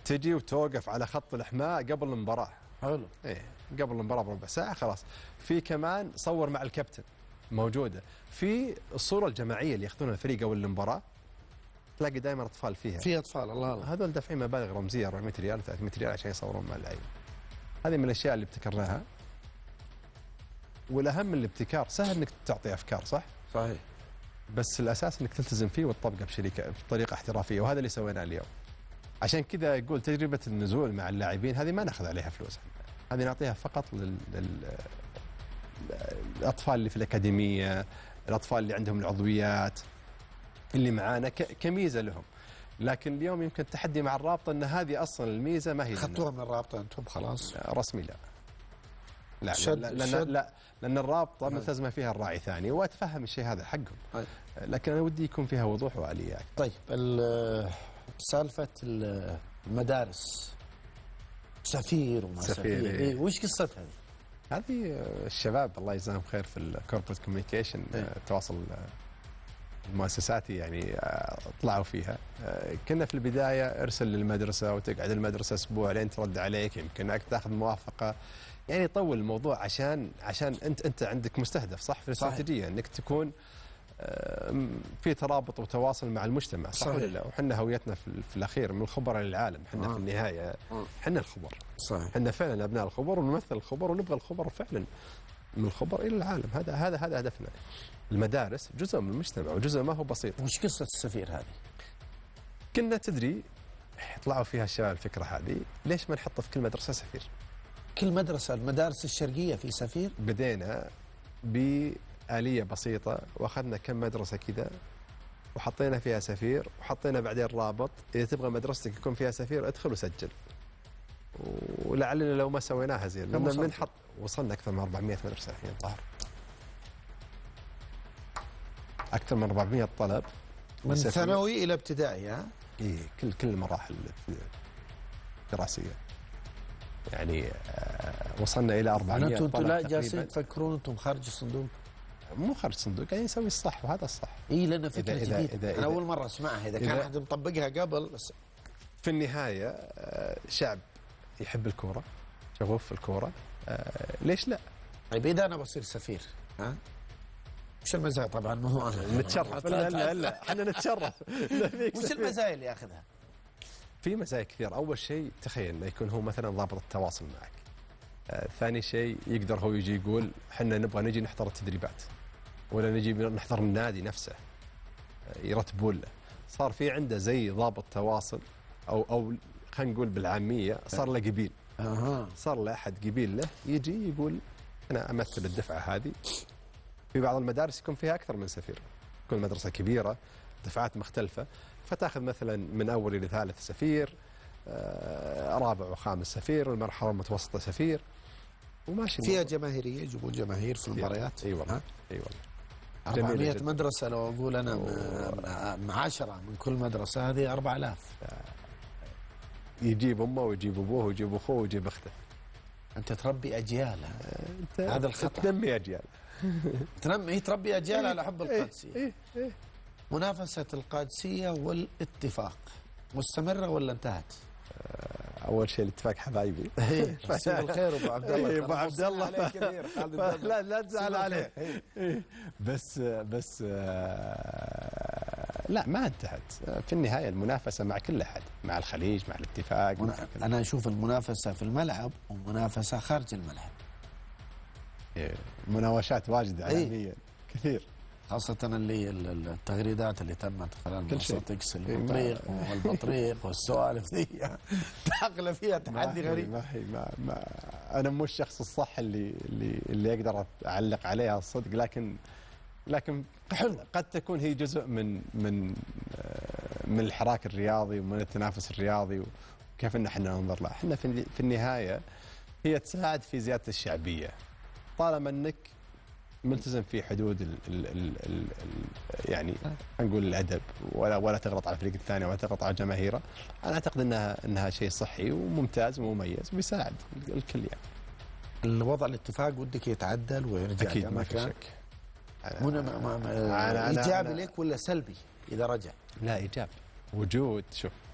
تجي وتوقف على خط الإحماء قبل المباراة. حلو. إيه قبل المباراة بربع ساعة خلاص. في كمان صور مع الكابتن موجودة. في الصورة الجماعية اللي ياخذونها الفريق أول المباراة تلاقي دائما أطفال فيها. في أطفال الله. هذول دافعين مبالغ رمزية 400 ريال 300 ريال عشان يصورون مع اللعيبة. هذه من الأشياء اللي ابتكرناها. والأهم من الابتكار سهل إنك تعطي أفكار صح؟ صحيح. بس الأساس إنك تلتزم فيه وتطبقه بطريقة احترافية وهذا اللي سويناه اليوم. عشان كذا يقول تجربة النزول مع اللاعبين هذه ما ناخذ عليها فلوس. هذه نعطيها فقط للأطفال اللي في الأكاديمية، الأطفال اللي عندهم العضويات اللي معانا كميزة لهم. لكن اليوم يمكن التحدي مع الرابطة أن هذه أصلا الميزة ما هي أخذتوها من الرابطة أنتم خلاص؟ رسمي لا لأن الرابطة ملتزمة فيها الراعي ثاني وأتفهم الشيء هذا حقهم. لكن أنا ودي يكون فيها وضوح وآليات. طيب سالفة المدارس سفير وما سفير إيه وش قصتها هذه الشباب الله يجزاهم خير في الكوربريت كوميونيكيشن التواصل المؤسساتي يعني طلعوا فيها. كنا في البداية ارسل للمدرسة وتقعد المدرسة أسبوع لين ترد عليك يمكن انك تاخذ موافقة يعني يطول الموضوع عشان انت عندك مستهدف صح في الاستراتيجية انك تكون في ترابط وتواصل مع المجتمع صح ولا لا؟ وحنا هويتنا في الاخير من الخبراء للعالم. حنا في النهايه حنا الخبر صحيح. حنا فعلا ابناء الخبر ونمثل الخبر ونبغى الخبر فعلا من الخبر الى العالم. هذا هدفنا. المدارس جزء من المجتمع وجزء ما هو بسيط. وش قصه السفير هذه؟ كنا تدري طلعوا فيها الشباب الفكره هذه ليش ما نحط في كل مدرسه سفير؟ كل مدرسه المدارس الشرقيه في سفير؟ بدينا آلية بسيطة وأخذنا كم مدرسة كذا وحطينا فيها سفير وحطينا بعدين رابط إذا تبغى مدرستك يكون فيها سفير ادخل وسجل. ولعلنا لو ما سويناها زين لما بنحط وصلنا أكثر من 400 مدرسة الحين الظاهر. أكثر من 400 طلب من ثانوي إلى ابتدائي ها؟ إيه كل المراحل الدراسية يعني وصلنا إلى 400 طلب. أنتم لا جالسين تفكرون أنتم خارج الصندوق؟ مو خارج الصندوق قاعدين نسوي الصح وهذا الصح. اي لانه فكره جديده انا اول مره اسمعها. اذا كان احد مطبقها قبل بس في النهايه شعب يحب الكوره شغوف في الكوره ليش لا؟ طيب اذا انا بصير سفير ها وش المزايا؟ طبعا ما هو انا نتشرف. لا احنا نتشرف. وش المزايا اللي ياخذها؟ في مزايا كثير. اول شيء تخيل انه يكون هو مثلا ضابط التواصل معك. ثاني شيء يقدر هو يجي يقول احنا نبغى نجي نحضر التدريبات ولا نجي نحضر النادي نفسه يرتبون له. صار في عنده زي ضابط تواصل او خلينا نقول بالعاميه صار له قبيل. صار له احد قبيل له يجي يقول انا امثل الدفعه هذه. في بعض المدارس يكون فيها اكثر من سفير. كل مدرسه كبيره دفعات مختلفه فتاخذ مثلا من اول الى ثالث سفير رابع وخامس سفير والمرحله المتوسطه سفير وماشي. فيها جماهيريه يجيبون جماهير في المباريات. اي والله اي والله. 400 مدرسه لو اقول انا 10 من كل مدرسه هذه 4000. يجيب امه ويجيب ابوه ويجيب اخوه ويجيب اخته. انت تربي اجيال. هذا الخطا. تنمي اجيال. تربي اجيال على حب القادسيه. منافسه القادسيه والاتفاق مستمره ولا انتهت؟ اول شيء الاتفاق حبايبي. مساء الخير ابو عبد الله. ابو عبد الله لا تزعل عليه. بس لا ما انتهت. في النهايه المنافسه مع كل احد مع الخليج مع الاتفاق. انا اشوف المنافسه في الملعب ومنافسه خارج الملعب. مناوشات واجده عالميا كثير خاصة اللي التغريدات اللي تمت خلال منصات اكس البطريق والبطريق والسوالف ذي داخله فيها تحدي غريب. ما انا مو الشخص الصح اللي اقدر اعلق عليها الصدق لكن حلو. قد تكون هي جزء من الحراك الرياضي ومن التنافس الرياضي وكيف ان احنا ننظر له. احنا في النهايه هي تساعد في زياده الشعبيه طالما انك ملتزم في حدود يعني نقول الادب ولا تغلط على الفريق الثاني ولا تغلط على جماهيره. انا اعتقد انها شيء صحي وممتاز ومميز ويساعد الكل يعني. الوضع الاتفاق ودك يتعدل ويرجع اكيد ما في شك. ايجابي لك ولا سلبي اذا رجع؟ لا ايجاب. وجود شوف